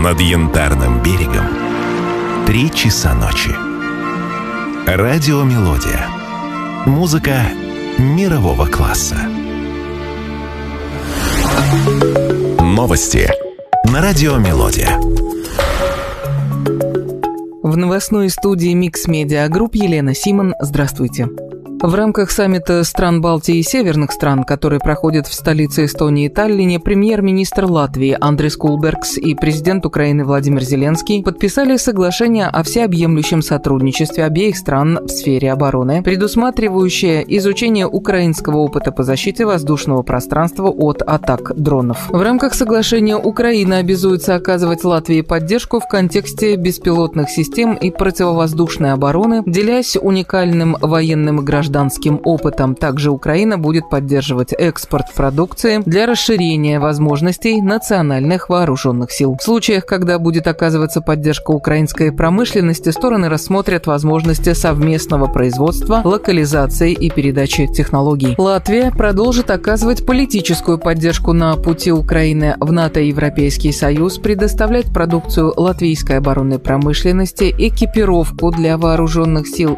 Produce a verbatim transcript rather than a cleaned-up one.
Над Янтарным берегом три часа ночи. Радиомелодия. Музыка мирового класса. Новости на Радиомелодия. В новостной студии Mix Media Group Елена Симон. Здравствуйте. В рамках саммита стран Балтии и северных стран, который проходит в столице Эстонии Таллине, премьер-министр Латвии Андрис Кулбергс и президент Украины Владимир Зеленский подписали соглашение о всеобъемлющем сотрудничестве обеих стран в сфере обороны, предусматривающее изучение украинского опыта по защите воздушного пространства от атак дронов. В рамках соглашения Украина обязуется оказывать Латвии поддержку в контексте беспилотных систем и противовоздушной обороны, делясь уникальным военным и гражданским гражданским опытом. Также Украина будет поддерживать экспорт продукции для расширения возможностей национальных вооруженных сил. В случаях, когда будет оказываться поддержка украинской промышленности, стороны рассмотрят возможности совместного производства, локализации и передачи технологий. Латвия продолжит оказывать политическую поддержку на пути Украины в НАТО и Европейский Союз, предоставлять продукцию латвийской оборонной промышленности, экипировку для вооруженных сил